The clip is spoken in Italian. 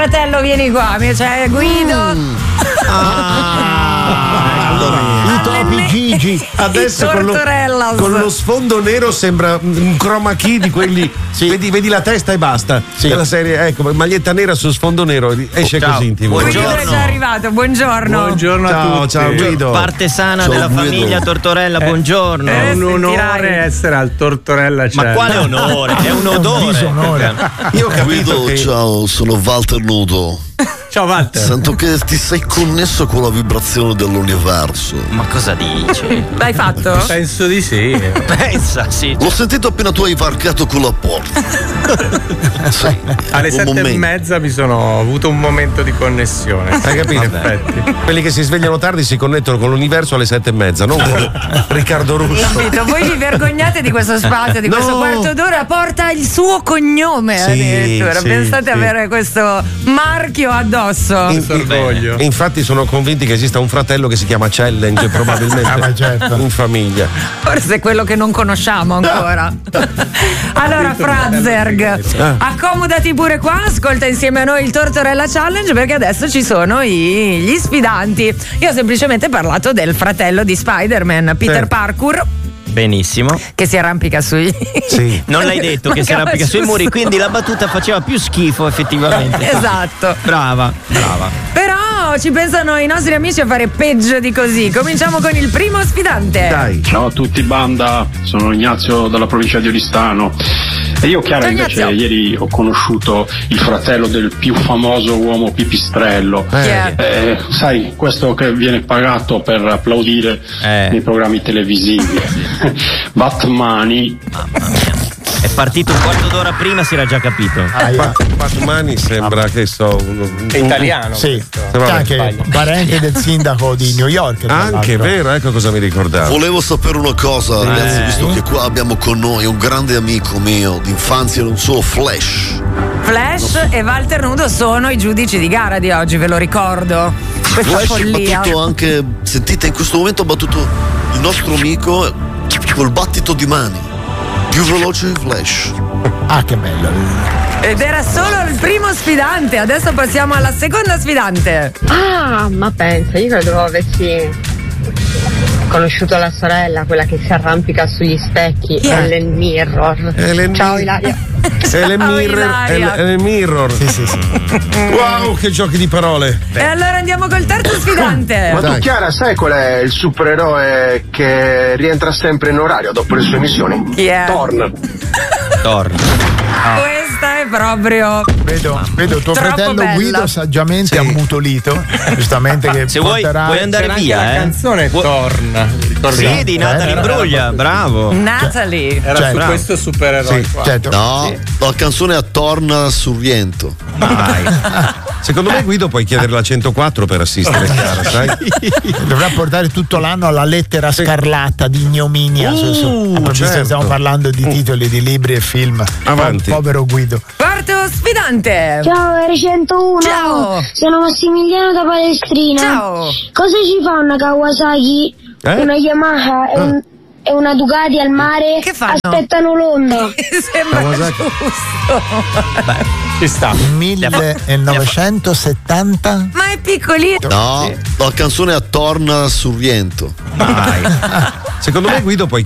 Fratello, vieni qua, c'è Guido. I topi Gigi. Adesso con lo sfondo nero sembra un chroma key di quelli. Sì. Vedi la testa e basta. Sì. Della serie, ecco, maglietta nera su sfondo nero. Esce così in TV. Guido è già arrivato, buongiorno. Buongiorno a tutti. Ciao Guido. Parte sana della famiglia Tortorella, buongiorno. È un onore essere al Tortorella Challenge. Ma quale onore? È un odore. Io ho capito Guido, che... ciao, sono Walter Nudo. Ciao Walter. Sento che ti sei connesso con la vibrazione dell'universo. Ma cosa dici? L'hai fatto? Penso di sì. Pensa, sì. L'ho sentito appena tu hai varcato con la porta. Sì, Alle un 7:30 mi sono avuto un momento di connessione. Hai capito? In effetti. Quelli che si svegliano tardi si connettono con l'universo alle 7:30, non con Riccardo Russo. Capito? Voi vi vergognate di questo spazio, di questo quarto d'ora, porta il suo cognome addirittura. Pensate a avere questo marchio addosso. Orgoglio. E infatti sono convinti che esista un fratello che si chiama Challenge, probabilmente certo. in famiglia. Forse è quello che non conosciamo ancora. Allora, Frazerg, accomodati pure qua, ascolta insieme a noi il Tortorella Challenge, perché adesso ci sono gli sfidanti. Io ho semplicemente parlato del fratello di Spider-Man, Peter Parkour. Benissimo. Che si arrampica sui. Sì. Non l'hai detto che si arrampica sui muri, quindi la battuta faceva più schifo effettivamente. Esatto. Brava. Però ci pensano i nostri amici a fare peggio di così. Cominciamo con il primo sfidante. Dai. Ciao a tutti banda, sono Ignazio dalla provincia di Oristano. E io, Chiara, invece ieri ho conosciuto il fratello del più famoso uomo pipistrello. Sai, questo che viene pagato per applaudire nei programmi televisivi. Batmani. Mamma mia. È partito un quarto d'ora prima, si era già capito. Batmani sembra che È italiano. Sì, anche parente del sindaco di New York. Anche vero, ecco cosa mi ricordavo. Volevo sapere una cosa, ragazzi, visto che qua abbiamo con noi un grande amico mio d'infanzia, non solo Flash. Flash e Walter Nudo sono i giudici di gara di oggi, ve lo ricordo. Questa Flash follia. ha battuto anche, sentite, in questo momento ha battuto il nostro amico col battito di mani. Più veloce di Flash. Che bello. Ed era solo il primo sfidante, adesso passiamo alla seconda sfidante. Ma pensa, io credo avessi conosciuto la sorella, quella che si arrampica sugli specchi, Ellen Mirror. Ciao Ilaria. Ellen Mirror. Sì. Wow, che giochi di parole. E allora andiamo col terzo sfidante. Ma tu, Chiara, sai qual è il supereroe che rientra sempre in orario dopo le sue missioni? Chi è? Thorn. Questa è proprio. Vedo tuo troppo fratello bella. Guido saggiamente ammutolito, giustamente che Se porterà... vuoi andare C'era via, anche la canzone Thorn. Sì, di Natalie Imbruglia, bravo. Natalie. Era su questo supereroe qua. Certo. No, la canzone a Torna sul Riento. Secondo me Guido puoi chiedere la 104 per assistere Chiara, sai? Dovrà portare tutto l'anno alla lettera scarlatta di ignominia. Certo. Stiamo parlando di titoli di libri e film. Avanti. Povero Guido. Quarto sfidante. Ciao R101. Ciao. Sono Massimiliano da Palestrina. Ciao. Cosa ci fa una Kawasaki, una Yamaha e una Ducati al mare? Che fanno? Aspettano l'onda. Sembra giusto. Ci sta. 1970. Ma è piccolino. No, la canzone a Torna sul Riento. Secondo me Guido puoi